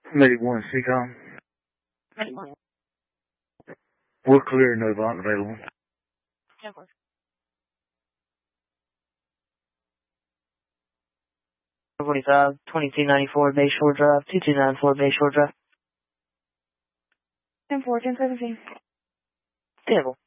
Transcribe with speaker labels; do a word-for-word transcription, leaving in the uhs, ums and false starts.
Speaker 1: Medic one, C COM.
Speaker 2: Medic one.
Speaker 1: We're clear, no Avant available.
Speaker 2: ten four. forty-five, twenty-two ninety-four Bayshore Drive, two two nine four Bayshore Drive.
Speaker 3: ten four, ten seventeen.
Speaker 2: Table.